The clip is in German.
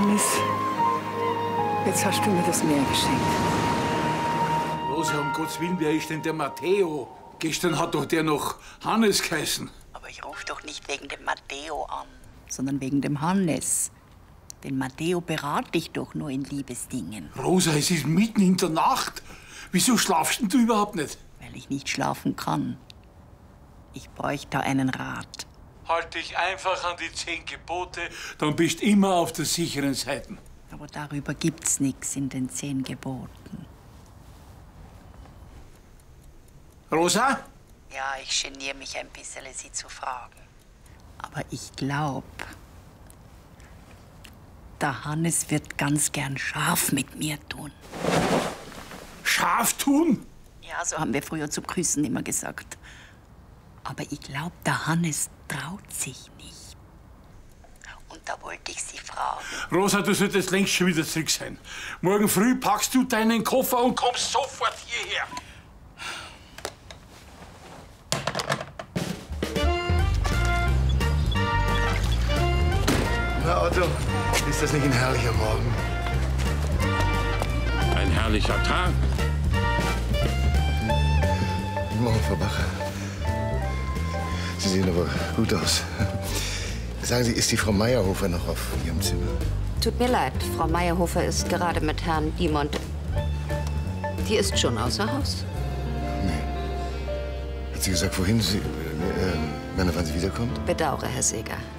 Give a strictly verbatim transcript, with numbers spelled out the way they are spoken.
Hannes, jetzt hast du mir das Meer geschenkt. Rosa, um Gottes Willen, wer ist denn der Matteo? Gestern hat doch der noch Hannes geheißen. Aber ich rufe doch nicht wegen dem Matteo an, sondern wegen dem Hannes. Den Matteo berate ich doch nur in Liebesdingen. Rosa, es ist mitten in der Nacht. Wieso schlafst denn du überhaupt nicht? Weil ich nicht schlafen kann. Ich bräuchte da einen Rat. Halt dich einfach an die zehn Gebote, dann bist du immer auf der sicheren Seite. Aber darüber gibt's nichts in den zehn Geboten. Rosa? Ja, ich geniere mich ein bisschen, Sie zu fragen. Aber ich glaube, der Hannes wird ganz gern scharf mit mir tun. Scharf tun? Ja, so haben wir früher zu Grüßen immer gesagt. Aber ich glaube, der Hannes traut sich nicht. Und da wollte ich Sie fragen. Rosa, du solltest längst schon wieder zurück sein. Morgen früh packst du deinen Koffer und kommst sofort hierher. Na, Otto, ist das nicht ein herrlicher Morgen? Ein herrlicher Tag. Guten Morgen, Frau Bach. Sie sehen aber gut aus. Sagen Sie, ist die Frau Meyerhofer noch auf Ihrem Zimmer? Tut mir leid, Frau Meyerhofer ist gerade mit Herrn Dimond. Die ist schon außer Haus. Nee. Hat sie gesagt, wohin sie... Äh, äh, wann sie wiederkommt? Bedauere, Herr Seeger.